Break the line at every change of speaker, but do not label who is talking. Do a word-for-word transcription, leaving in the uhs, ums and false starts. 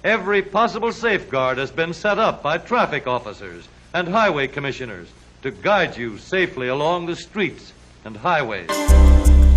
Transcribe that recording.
Every possible safeguard has been set up by traffic officers and highway commissioners to guide you safely along the streets and highways.